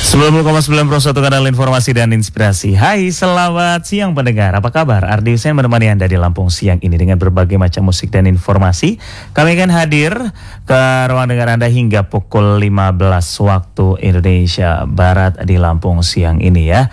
90,91 kanal informasi dan inspirasi. Hai, selamat siang pendengar. Apa kabar? Ardi Hussein menemani Anda di Lampung siang ini dengan berbagai macam musik dan informasi. Kami akan hadir ke ruang dengar Anda hingga pukul 15 waktu Indonesia Barat di Lampung siang ini ya.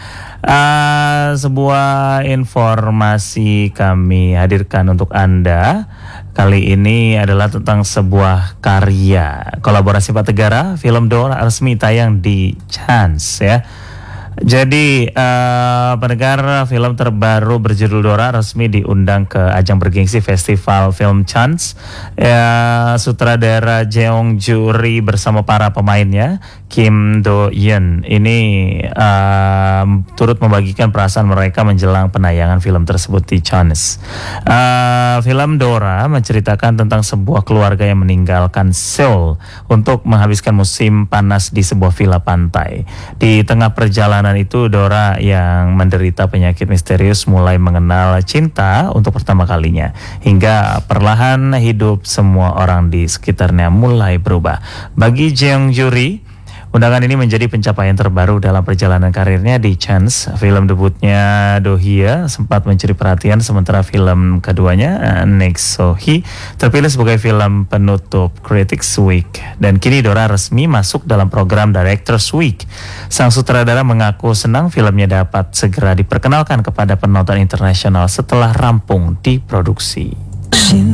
Sebuah informasi kami hadirkan untuk Anda. Kali ini adalah tentang sebuah karya kolaborasi Pak Tegara, film Dora resmi tayang di Chance ya. Jadi pendengar, film terbaru berjudul Dora resmi diundang ke ajang bergengsi Festival Film Chance. Sutradara Jeong Ju-ri bersama para pemainnya Kim Do Yeon ini turut membagikan perasaan mereka menjelang penayangan film tersebut di Chance. Film Dora menceritakan tentang sebuah keluarga yang meninggalkan Seoul untuk menghabiskan musim panas di sebuah villa pantai. Di tengah perjalanan itu, Dora yang menderita penyakit misterius mulai mengenal cinta untuk pertama kalinya, hingga perlahan hidup semua orang di sekitarnya mulai berubah. Bagi Jeong Ju-ri, undangan ini menjadi pencapaian terbaru dalam perjalanan karirnya di Chance. Film debutnya Do Hye sempat mencuri perhatian, sementara film keduanya Next So Hee terpilih sebagai film penutup Critics Week. Dan kini Dora resmi masuk dalam program Directors Week. Sang sutradara mengaku senang filmnya dapat segera diperkenalkan kepada penonton internasional setelah rampung diproduksi.